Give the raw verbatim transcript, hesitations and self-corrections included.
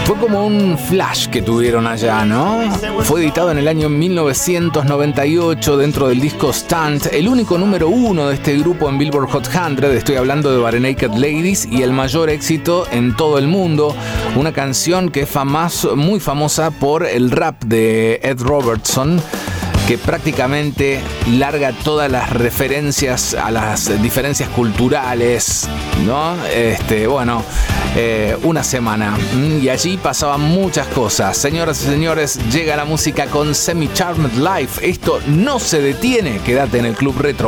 Fue como un flash que tuvieron allá, ¿no? Fue editado en el año mil novecientos noventa y ocho dentro del disco Stunt, el único número uno de este grupo en Billboard Hot cien. Estoy hablando de Barenaked Ladies y el mayor éxito en todo el mundo. Una canción que es famosa, muy famosa por el rap de Ed Robertson, que prácticamente larga todas las referencias a las diferencias culturales, ¿no? Este, bueno, eh, una semana. Y allí pasaban muchas cosas. Señoras y señores, llega la música con Semi Charmed Life. Esto no se detiene. Quédate en el Club Retro.